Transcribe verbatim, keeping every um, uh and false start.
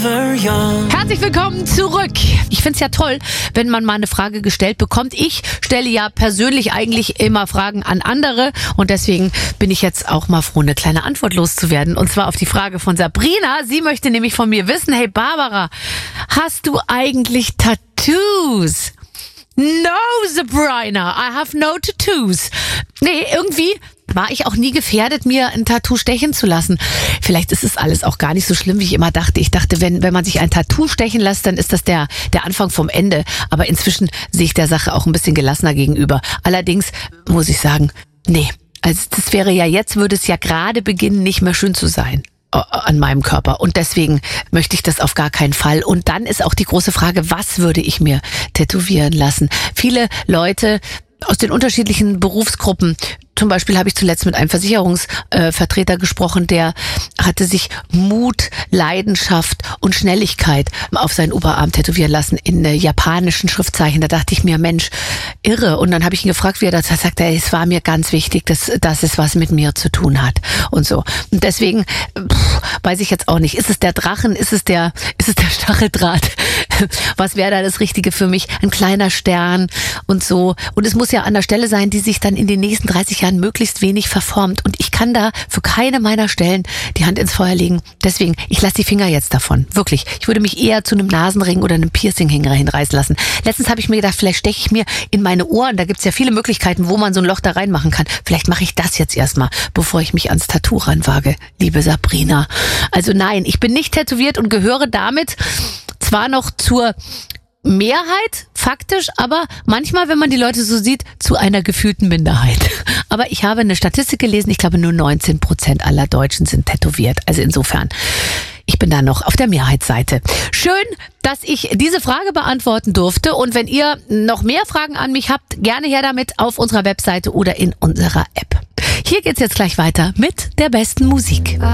Herzlich willkommen zurück. Ich find's ja toll, wenn man mal eine Frage gestellt bekommt. Ich stelle ja persönlich eigentlich immer Fragen an andere und deswegen bin ich jetzt auch mal froh, eine kleine Antwort loszuwerden. Und zwar auf die Frage von Sabrina. Sie möchte nämlich von mir wissen, hey Barbara, hast du eigentlich Tattoos? No, Sabrina, I have no tattoos. Nee, irgendwie war ich auch nie gefährdet, mir ein Tattoo stechen zu lassen. Vielleicht ist es alles auch gar nicht so schlimm, wie ich immer dachte. Ich dachte, wenn wenn man sich ein Tattoo stechen lässt, dann ist das der der Anfang vom Ende. Aber inzwischen sehe ich der Sache auch ein bisschen gelassener gegenüber. Allerdings muss ich sagen, nee, also das wäre ja jetzt, würde es ja gerade beginnen, nicht mehr schön zu sein an meinem Körper. Und deswegen möchte ich das auf gar keinen Fall. Und dann ist auch die große Frage, was würde ich mir tätowieren lassen? Viele Leute aus den unterschiedlichen Berufsgruppen, zum Beispiel habe ich zuletzt mit einem Versicherungsvertreter äh, gesprochen, der hatte sich Mut, Leidenschaft und Schnelligkeit auf seinen Oberarm tätowieren lassen in äh, japanischen Schriftzeichen. Da dachte ich mir, Mensch, irre. Und dann habe ich ihn gefragt, wie er das sagt. Sagt er, es war mir ganz wichtig, dass, dass es was mit mir zu tun hat und so. Und deswegen pff, weiß ich jetzt auch nicht, ist es der Drachen, ist es der, ist es der Stacheldraht? Was wäre da das Richtige für mich? Ein kleiner Stern und so. Und es muss ja an der Stelle sein, die sich dann in den nächsten dreißig Jahren möglichst wenig verformt. Und ich kann da für keine meiner Stellen die Hand ins Feuer legen. Deswegen, ich lasse die Finger jetzt davon. Wirklich. Ich würde mich eher zu einem Nasenring oder einem Piercing-Hänger hinreißen lassen. Letztens habe ich mir gedacht, vielleicht steche ich mir in meine Ohren. Da gibt's ja viele Möglichkeiten, wo man so ein Loch da reinmachen kann. Vielleicht mache ich das jetzt erstmal, bevor ich mich ans Tattoo ranwage, liebe Sabrina. Also nein, ich bin nicht tätowiert und gehöre damit zwar noch zur Mehrheit, faktisch, aber manchmal, wenn man die Leute so sieht, zu einer gefühlten Minderheit. Aber ich habe eine Statistik gelesen, ich glaube nur neunzehn Prozent aller Deutschen sind tätowiert. Also insofern, ich bin da noch auf der Mehrheitsseite. Schön, dass ich diese Frage beantworten durfte. Und wenn ihr noch mehr Fragen an mich habt, gerne her damit auf unserer Webseite oder in unserer App. Hier geht's jetzt gleich weiter mit der besten Musik.